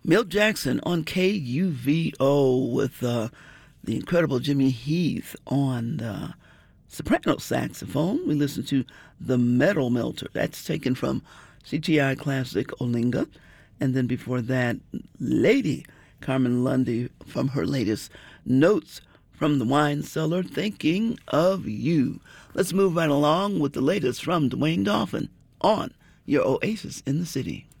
Milt Jackson on KUVO with the incredible Jimmy Heath on soprano saxophone. We listened to The Metal Melter. That's taken from CTI classic Olinga. And then before that, Lady Carmen Lundy from her latest Notes from the Wine Cellar, Thinking of You. Let's move right along with the latest from Dwayne Dolphin on your Oasis in the City.